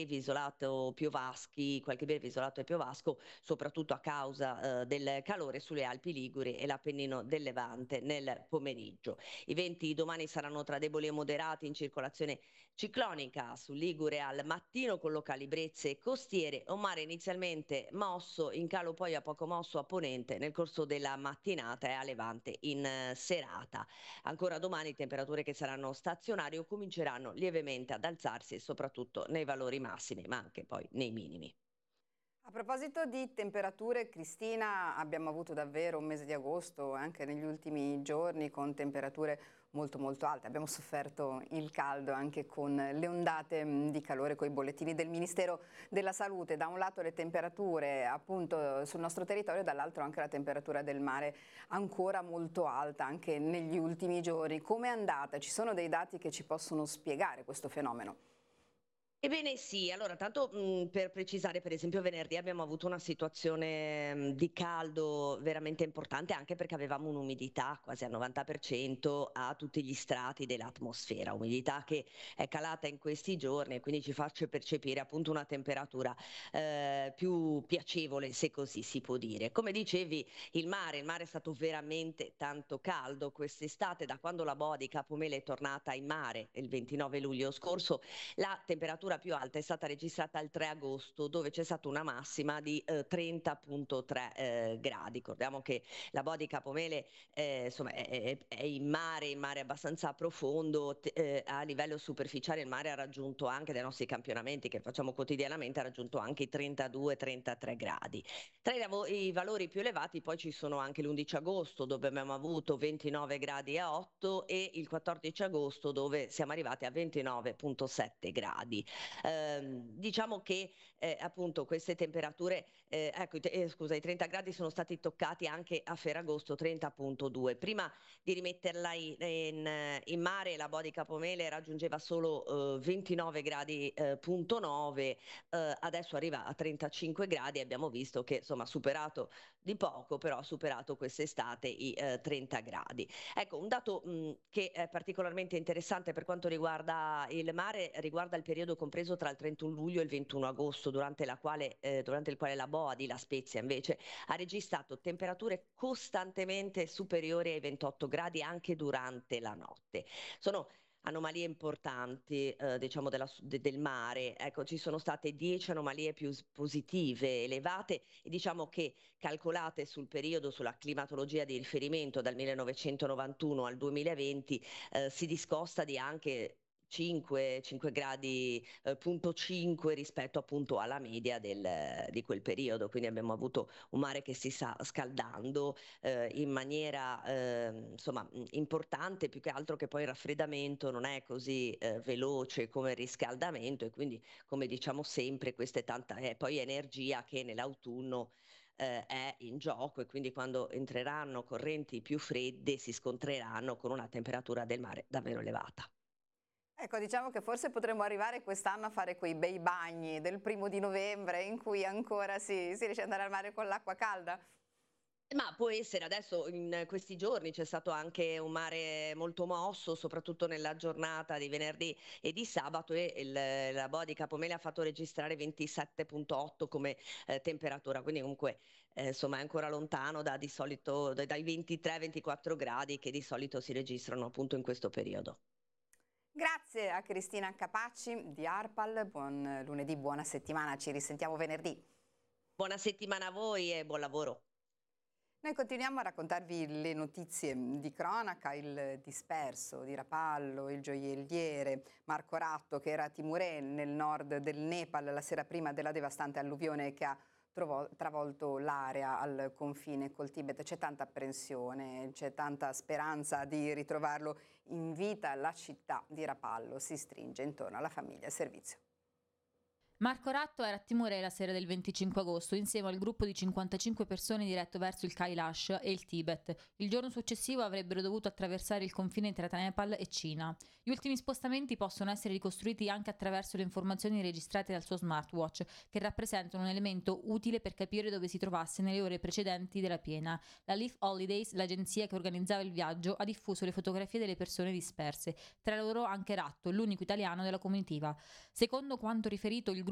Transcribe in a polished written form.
breve isolato piovaschi, qualche breve isolato e piovasco, soprattutto a causa del calore sulle Alpi Liguri e l'Appennino del Levante nel pomeriggio. I venti domani saranno tra deboli e moderati in circolazione ciclonica sul Ligure al mattino con locali brezze costiere, un mare inizialmente mosso, in calo poi a poco mosso a ponente nel corso della mattinata e a levante in serata. Ancora domani temperature che saranno stazionarie o cominceranno lievemente ad alzarsi, soprattutto nei valori massimi, ma anche poi nei minimi. A proposito di temperature, Cristina, abbiamo avuto davvero un mese di agosto, anche negli ultimi giorni, con temperature molto molto alte. Abbiamo sofferto il caldo anche con le ondate di calore, con i bollettini del Ministero della Salute. Da un lato le temperature appunto sul nostro territorio, dall'altro anche la temperatura del mare ancora molto alta, anche negli ultimi giorni. Come è andata? Ci sono dei dati che ci possono spiegare questo fenomeno? Ebbene sì, allora tanto per precisare, per esempio venerdì abbiamo avuto una situazione di caldo veramente importante anche perché avevamo un'umidità quasi al 90% a tutti gli strati dell'atmosfera, umidità che è calata in questi giorni e quindi ci faccia percepire appunto una temperatura più piacevole, se così si può dire. Come dicevi, il mare è stato veramente tanto caldo quest'estate, da quando la boa di Capomele è tornata in mare il 29 luglio scorso. La temperatura più alta è stata registrata il 3 agosto, dove c'è stata una massima di 30,3 gradi. Ricordiamo che la boa di Capomele insomma, è in mare abbastanza profondo, a livello superficiale il mare ha raggiunto anche dai nostri campionamenti che facciamo quotidianamente, ha raggiunto anche i 32-33 gradi. Tra i valori più elevati poi ci sono anche l'11 agosto dove abbiamo avuto 29 gradi e 8 e il 14 agosto dove siamo arrivati a 29,7 gradi. Diciamo che appunto queste temperature, ecco, scusa, i 30 gradi sono stati toccati anche a Ferragosto 30,2. Prima di rimetterla in mare la boa di Capomele raggiungeva solo 29 gradi, punto 9, adesso arriva a 35 gradi e abbiamo visto che insomma ha superato di poco, però ha superato quest'estate i 30 gradi. Ecco, un dato che è particolarmente interessante per quanto riguarda il mare, riguarda il periodo compreso tra il 31 luglio e il 21 agosto, durante il quale la boa di La Spezia invece ha registrato temperature costantemente superiori ai 28 gradi anche durante la notte. Sono anomalie importanti, diciamo del mare. Ecco, ci sono state 10 anomalie più positive elevate e diciamo che calcolate sul periodo, sulla climatologia di riferimento dal 1991 al 2020, si discosta di anche 5 gradi, punto 5 rispetto appunto alla media di quel periodo. Quindi abbiamo avuto un mare che si sta scaldando in maniera insomma importante, più che altro che poi il raffreddamento non è così veloce come il riscaldamento e quindi come diciamo sempre questa è tanta è poi energia che nell'autunno è in gioco e quindi quando entreranno correnti più fredde si scontreranno con una temperatura del mare davvero elevata. Ecco, diciamo che forse potremmo arrivare quest'anno a fare quei bei bagni del 1° di novembre in cui ancora si riesce ad andare al mare con l'acqua calda. Ma può essere, adesso in questi giorni c'è stato anche un mare molto mosso, soprattutto nella giornata di venerdì e di sabato e la boa di Capomele ha fatto registrare 27,8 come temperatura, quindi comunque insomma è ancora lontano di solito dai 23-24 gradi che di solito si registrano appunto in questo periodo. Grazie a Cristina Capacci di ARPAL, buon lunedì, buona settimana, ci risentiamo venerdì. Buona settimana a voi e buon lavoro. Noi continuiamo a raccontarvi le notizie di cronaca, il disperso di Rapallo, il gioielliere Marco Ratto che era a Timurè nel nord del Nepal la sera prima della devastante alluvione che ha travolto l'area al confine col Tibet. C'è tanta apprensione, c'è tanta speranza di ritrovarlo in vita. La città di Rapallo si stringe intorno alla famiglia e al servizio. Marco Ratto era a Timorè la sera del 25 agosto insieme al gruppo di 55 persone diretto verso il Kailash e il Tibet. Il giorno successivo avrebbero dovuto attraversare il confine tra Nepal e Cina. Gli ultimi spostamenti possono essere ricostruiti anche attraverso le informazioni registrate dal suo smartwatch, che rappresentano un elemento utile per capire dove si trovasse nelle ore precedenti della piena. La Leaf Holidays, l'agenzia che organizzava il viaggio, ha diffuso le fotografie delle persone disperse, tra loro anche Ratto, l'unico italiano della comitiva. Secondo quanto riferito il